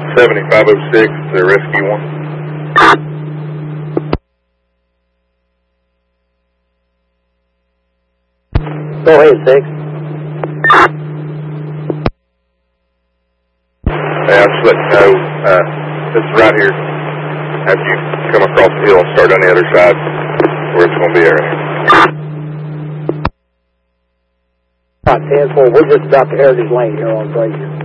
7506 to rescue one. Go ahead, 6. Hey, I'll just let you know, this is right here. After you come across the hill and start on the other side, where it's going to be area. All right, 10-4. We're just about to Heritage Lane here on Frazier.